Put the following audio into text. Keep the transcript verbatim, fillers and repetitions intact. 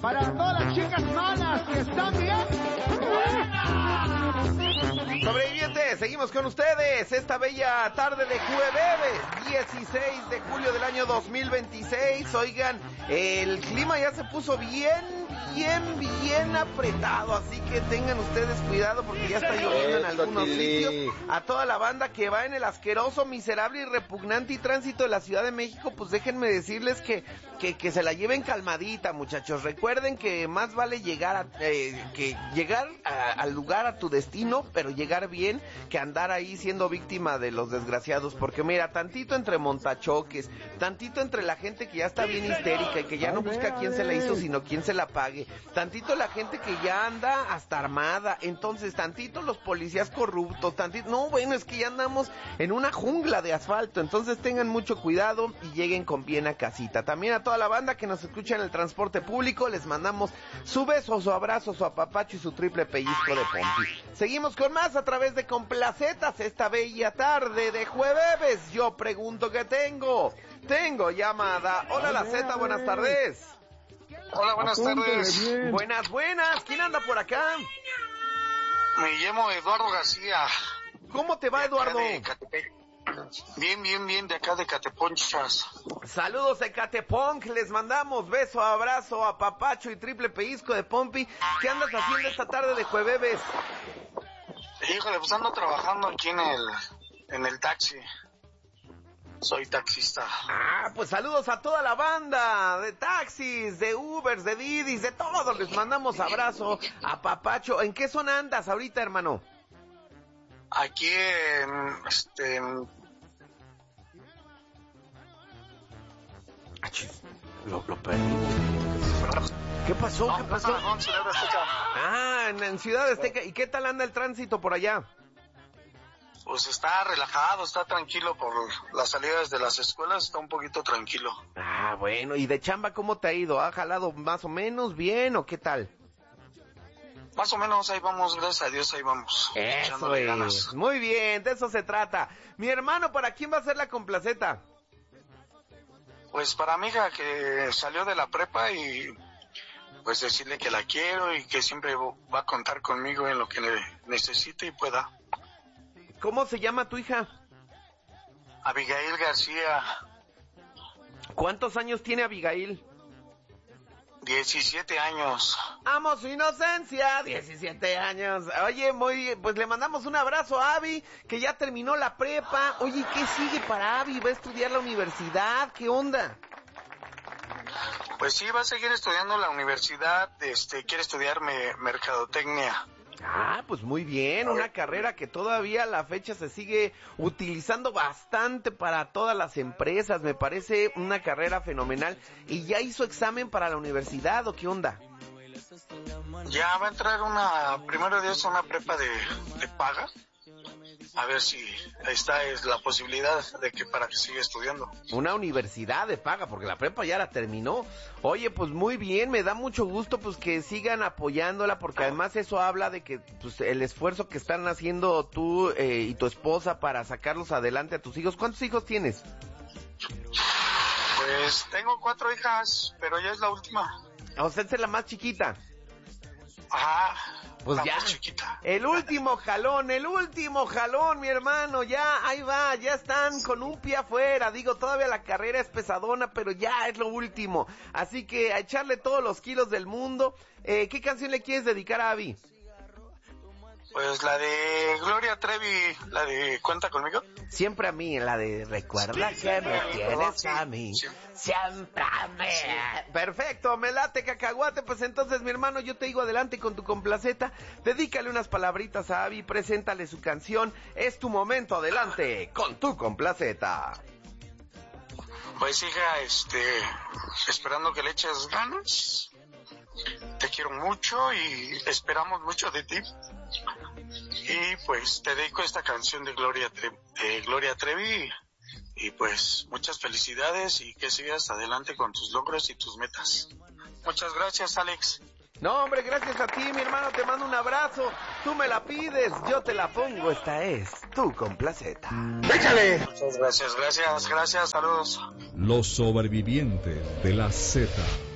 Para todas las chicas malas que están bien buenas. Sobrevivientes, seguimos con ustedes esta bella tarde de jueves dieciséis de julio del año dos mil veintiséis. Oigan, el clima ya se puso bien, bien, bien apretado, así que tengan ustedes cuidado porque ya está lloviendo en algunos sitios. A toda la banda que va en el asqueroso, miserable y repugnante y tránsito de la Ciudad de México, pues déjenme decirles que, que, que se la lleven calmadita, muchachos. Recuerden que más vale llegar a, eh, que llegar a, al lugar, a tu destino, pero llegar bien, que andar ahí siendo víctima de los desgraciados, porque mira, tantito entre montachoques, tantito entre la gente que ya está bien histérica y que ya no busca quién se la hizo, sino quién se la pague, tantito la gente que ya anda hasta armada, entonces tantito los policías corruptos, tantito, no, bueno, es que ya andamos en una jungla de asfalto, entonces tengan mucho cuidado y lleguen con bien a casita. También a toda la banda que nos escucha en el transporte público, les mandamos su beso, su abrazo, su apapacho y su triple pellizco de pompi. Seguimos con más a través de Complacetas esta bella tarde de jueves. Yo pregunto qué tengo. Tengo llamada. Hola, la Z, buenas tardes. Hola, buenas tardes. Buenas, buenas. ¿Quién anda por acá? Me llamo Eduardo García. ¿Cómo te va, Eduardo? Bien, bien, bien, de acá de Cateponchas. Saludos de Catepunk, les mandamos beso, abrazo, apapacho y triple pellizco de pompi. ¿Qué andas haciendo esta tarde de jueves? Híjole, pues ando trabajando aquí en el, en el taxi. Soy taxista. Ah, pues saludos a toda la banda de taxis, de Ubers, de Didis, de todos. Les mandamos abrazo, apapacho. ¿En qué zona andas ahorita, hermano? Aquí en, este... En... Lo, lo perdimos. ¿Qué pasó? No, ¿Qué pasó? No, no, Ciudad Azteca. Ah, en, en Ciudad Azteca. ¿Y qué tal anda el tránsito por allá? Pues está relajado, está tranquilo por las salidas de las escuelas, está un poquito tranquilo. Ah, bueno. ¿Y de chamba cómo te ha ido? ¿Ha jalado más o menos bien o qué tal? Más o menos, ahí vamos, gracias a Dios, ahí vamos. Eso es. Ganas. Muy bien, de eso se trata. Mi hermano, ¿para quién va a ser la complaceta? Pues para mi hija que salió de la prepa y pues decirle que la quiero y que siempre va a contar conmigo en lo que necesite y pueda. ¿Cómo se llama tu hija? Abigail García. ¿Cuántos años tiene Abigail? diecisiete años. ¡Amo su inocencia! diecisiete años. Oye, muy bien, pues le mandamos un abrazo a Abby, que ya terminó la prepa. Oye, ¿qué sigue para Abby? ¿Va a estudiar la universidad? ¿Qué onda? Pues sí, va a seguir estudiando la universidad, este, quiere estudiar me, mercadotecnia. Ah, pues muy bien, una carrera que todavía a la fecha se sigue utilizando bastante para todas las empresas, me parece una carrera fenomenal. ¿Y ya hizo examen para la universidad o qué onda? Ya va a entrar una, primero de eso, una prepa de, de paga, a ver si esta es la posibilidad de que para que siga estudiando. Una universidad de paga, porque la prepa ya la terminó. Oye, pues muy bien, me da mucho gusto pues que sigan apoyándola, porque además eso habla de que pues el esfuerzo que están haciendo tú eh, y tu esposa para sacarlos adelante a tus hijos. ¿Cuántos hijos tienes? Pues tengo cuatro hijas, pero ella es la última. O sea, es la más chiquita. Ajá. Pues la ya, más chiquita. El último jalón, el último jalón, mi hermano, ya, ahí va, ya están con un pie afuera, digo, todavía la carrera es pesadona, pero ya es lo último, así que a echarle todos los kilos del mundo. Eh, ¿qué canción le quieres dedicar a Abby? Pues la de Gloria Trevi, la de Cuenta Conmigo. Siempre a mí, la de Recuerda que me tienes a mí, siempre a mí. Perfecto, me late cacahuate, pues entonces mi hermano, yo te digo adelante con tu complaceta, dedícale unas palabritas a Abby, preséntale su canción, es tu momento, adelante con tu complaceta. Pues hija, este, esperando que le eches ganas, te quiero mucho y esperamos mucho de ti. Y pues te dedico esta canción de Gloria Trevi, de Gloria Trevi y pues muchas felicidades y que sigas adelante con tus logros y tus metas. Muchas gracias, Alex. No, hombre, gracias a ti, mi hermano, te mando un abrazo. Tú me la pides, yo te la pongo, esta es tu complaceta. ¡Échale! Muchas gracias, gracias, gracias, saludos. Los sobrevivientes de la Z.